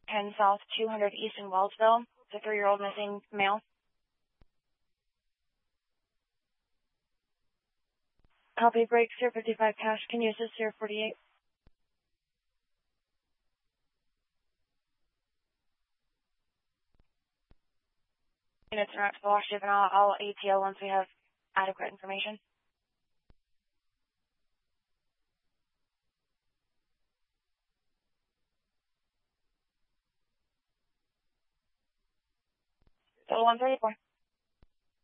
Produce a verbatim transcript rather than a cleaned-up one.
ten South two hundred East in Wellsville. It's a three-year-old missing male. Copy, break, Sierra fifty-five cash. Can you assist Sierra forty-eight? Units are out to the Wash Juvenile. I'll A T O once we have adequate information. Total one thirty-four.